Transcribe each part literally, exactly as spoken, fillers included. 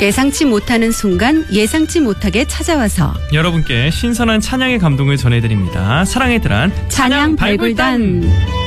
예상치 못하는 순간 예상치 못하게 찾아와서 여러분께 신선한 찬양의 감동을 전해드립니다. 사랑의 드란 찬양, 찬양 발굴단. 발굴단.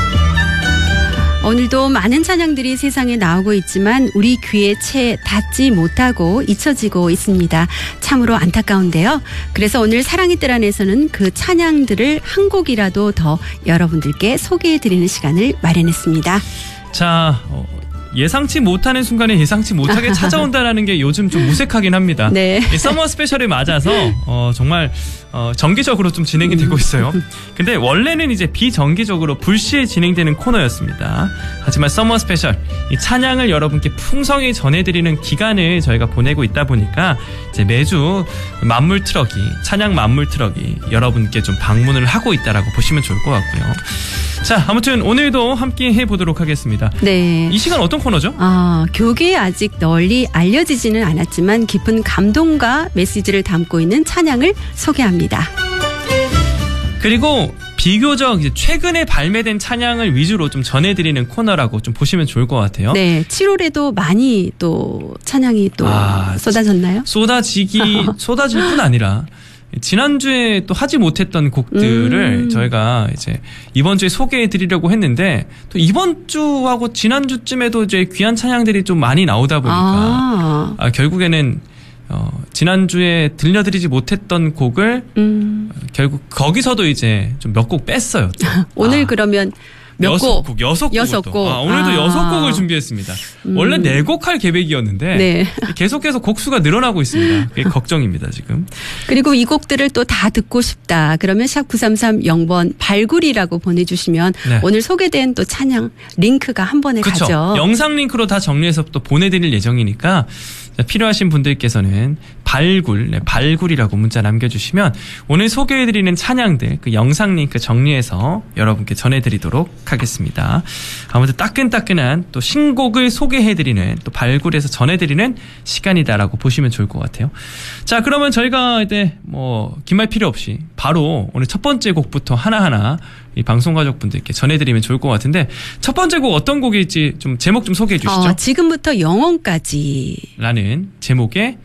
오늘도 많은 찬양들이 세상에 나오고 있지만 우리 귀에 채 닿지 못하고 잊혀지고 있습니다. 참으로 안타까운데요. 그래서 오늘 사랑의 뜰 안에서는 그 찬양들을 한 곡이라도 더 여러분들께 소개해드리는 시간을 마련했습니다. 자, 어, 예상치 못하는 순간에 예상치 못하게 찾아온다라는 게 요즘 좀 무색하긴 합니다. 네. 이 서머 스페셜을 맞아서 어, 정말 어, 정기적으로 좀 진행이 되고 있어요. 근데 원래는 이제 비정기적으로 불시에 진행되는 코너였습니다. 하지만 서머 스페셜, 이 찬양을 여러분께 풍성히 전해드리는 기간을 저희가 보내고 있다 보니까 이제 매주 만물 트럭이, 찬양 만물 트럭이 여러분께 좀 방문을 하고 있다라고 보시면 좋을 것 같고요. 자, 아무튼 오늘도 함께 해보도록 하겠습니다. 네. 이 시간 어떤 코너죠? 아, 교계에 아직 널리 알려지지는 않았지만 깊은 감동과 메시지를 담고 있는 찬양을 소개합니다. 그리고 비교적 이제 최근에 발매된 찬양을 위주로 좀 전해드리는 코너라고 좀 보시면 좋을 것 같아요. 네, 칠월에도 많이 또 찬양이 또 아, 쏟아졌나요? 쏟아지기, 쏟아질 뿐 아니라 지난주에 또 하지 못했던 곡들을 음. 저희가 이제 이번 주에 소개해 드리려고 했는데 또 이번 주하고 지난주쯤에도 이제 귀한 찬양들이 좀 많이 나오다 보니까 아. 아, 결국에는 어, 지난주에 들려드리지 못했던 곡을 음. 결국 거기서도 이제 좀 몇 곡 뺐어요. 오늘 아. 그러면 몇 여섯 곡, 여섯 곡, 여섯 곡. 아, 오늘도 아. 여섯 곡을 준비했습니다. 음. 원래 네 곡 할 계획이었는데 네. 계속해서 곡수가 늘어나고 있습니다. 그게 걱정입니다 지금. 그리고 이 곡들을 또 다 듣고 싶다. 그러면 샵 구삼삼영 번 발굴이라고 보내주시면 네. 오늘 소개된 또 찬양 링크가 한 번에 그쵸. 가죠. 영상 링크로 다 정리해서 또 보내드릴 예정이니까 필요하신 분들께서는 발굴, 네, 발굴이라고 문자 남겨주시면 오늘 소개해드리는 찬양들 그 영상 링크 정리해서 여러분께 전해드리도록 하겠습니다. 아무튼 따끈따끈한 또 신곡을 소개해드리는 또 발굴해서 전해드리는 시간이다라고 보시면 좋을 것 같아요. 자, 그러면 저희가 이제 뭐 긴 말 필요 없이 바로 오늘 첫 번째 곡부터 하나하나 이 방송 가족분들께 전해드리면 좋을 것 같은데 첫 번째 곡 어떤 곡일지 좀 제목 좀 소개해 주시죠. 어, 지금부터 영원까지 라는 제목의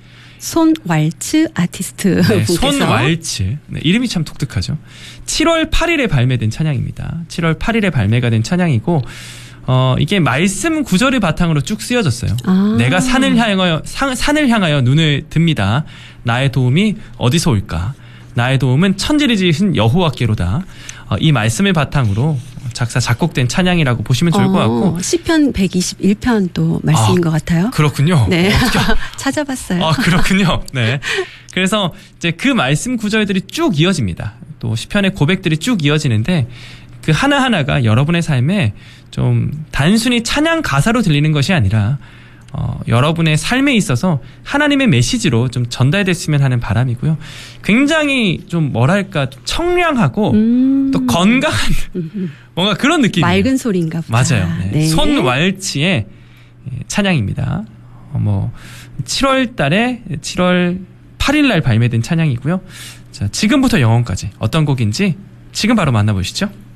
손왈츠 아티스트 네, 분께서 손왈츠 네, 이름이 참 독특하죠. 칠월 팔일에 발매된 찬양입니다. 칠월 팔일에 발매가 된 찬양이고 어, 이게 말씀 구절을 바탕으로 쭉 쓰여졌어요. 아. 내가 산을 향하여 산, 산을 향하여 눈을 듭니다. 나의 도움이 어디서 올까? 나의 도움은 천지를 지으신 여호와께로다. 어, 이 말씀을 바탕으로 작사 작곡된 찬양이라고 보시면 좋을 것 같고 시편 백이십일 편도 말씀인 아, 것 같아요. 그렇군요. 네, 찾아봤어요. 아, 그렇군요. 네. 그래서 이제 그 말씀 구절들이 쭉 이어집니다. 또 시편의 고백들이 쭉 이어지는데 그 하나하나가 여러분의 삶에 좀 단순히 찬양 가사로 들리는 것이 아니라 어, 여러분의 삶에 있어서 하나님의 메시지로 좀 전달됐으면 하는 바람이고요. 굉장히 좀 뭐랄까 청량하고 음. 또 건강한 뭔가 그런 느낌이에요. 맑은 소리인가 보다. 맞아요. 네. 네. 손왈츠의 찬양입니다. 어, 뭐 칠월 달에 칠월 팔일 날 발매된 찬양이고요. 자, 지금부터 영원까지 어떤 곡인지 지금 바로 만나보시죠.